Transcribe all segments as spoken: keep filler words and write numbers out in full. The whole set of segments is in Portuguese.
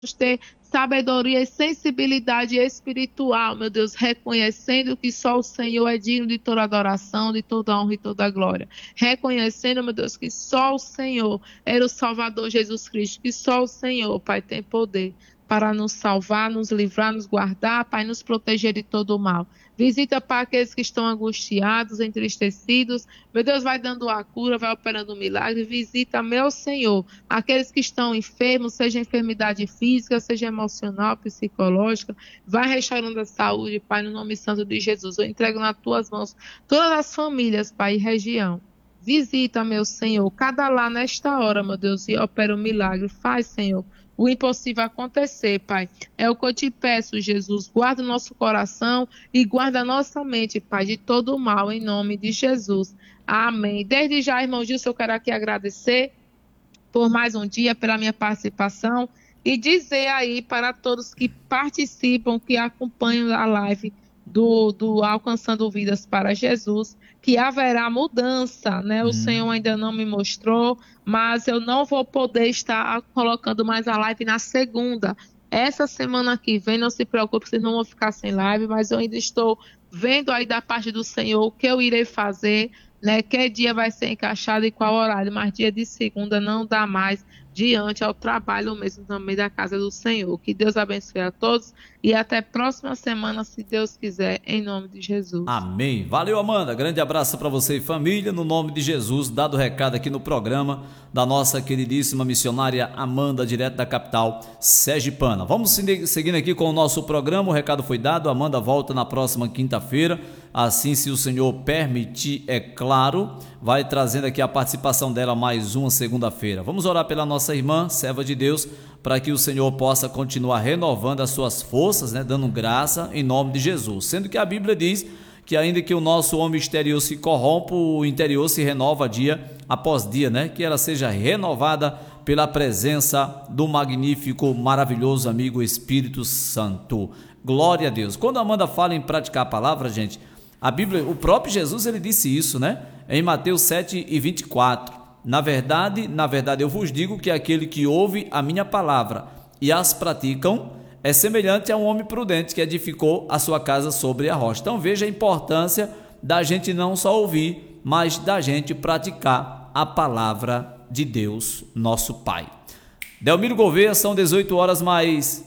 ter sabedoria e sensibilidade espiritual, meu Deus, reconhecendo que só o Senhor é digno de toda adoração, de toda honra e toda glória. Reconhecendo, meu Deus, que só o Senhor era o Salvador Jesus Cristo, que só o Senhor, Pai, tem poder para nos salvar, nos livrar, nos guardar, Pai, nos proteger de todo o mal. Visita, Pai, aqueles que estão angustiados, entristecidos. Meu Deus, vai dando a cura, vai operando um milagre. Visita, meu Senhor, aqueles que estão enfermos, seja enfermidade física, seja emocional, psicológica. Vai restaurando a saúde, Pai, no nome santo de Jesus. Eu entrego nas tuas mãos todas as famílias, Pai, e região. Visita, meu Senhor, cada lá nesta hora, meu Deus, e opera um milagre. Faz, Senhor, o impossível acontecer, Pai. É o que eu te peço, Jesus. Guarda o nosso coração e guarda a nossa mente, Pai, de todo o mal, em nome de Jesus. Amém. Desde já, irmão Gilson, eu quero aqui agradecer por mais um dia, pela minha participação e dizer aí para todos que participam, que acompanham a live do, do Alcançando Vidas para Jesus, que haverá mudança, né? O Hum. Senhor ainda não me mostrou, mas eu não vou poder estar colocando mais a live na segunda. Essa semana que vem, não se preocupe, vocês não vão ficar sem live, mas eu ainda estou vendo aí da parte do Senhor o que eu irei fazer, né? Que dia vai ser encaixado e qual horário, mas dia de segunda não dá mais, diante ao trabalho mesmo também da casa do Senhor. Que Deus abençoe a todos e até próxima semana, se Deus quiser, em nome de Jesus. Amém. Valeu, Amanda. Grande abraço para você e família, no nome de Jesus. Dado o recado aqui no programa da nossa queridíssima missionária Amanda, direto da capital sergipana. Vamos seguindo aqui com o nosso programa. O recado foi dado. Amanda volta na próxima quinta-feira. Assim, se o Senhor permitir, é claro, vai trazendo aqui a participação dela mais uma segunda-feira. Vamos orar pela nossa irmã, serva de Deus, para que o Senhor possa continuar renovando as suas forças, né, dando graça em nome de Jesus. Sendo que a Bíblia diz que ainda que o nosso homem exterior se corrompa, o interior se renova dia após dia, né? Que ela seja renovada pela presença do magnífico, maravilhoso amigo Espírito Santo. Glória a Deus. Quando a Amanda fala em praticar a palavra, gente, a Bíblia, o próprio Jesus, ele disse isso, né? Em Mateus sete e vinte e quatro. Na verdade, na verdade eu vos digo que aquele que ouve a minha palavra e as praticam é semelhante a um homem prudente que edificou a sua casa sobre a rocha. Então veja a importância da gente não só ouvir, mas da gente praticar a palavra de Deus, nosso Pai. Delmiro Gouveia, são dezoito horas mais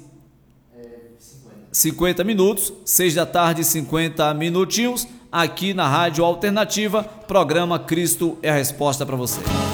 cinquenta minutos, seis da tarde, cinquenta minutinhos, aqui na Rádio Alternativa, programa Cristo é a Resposta para você.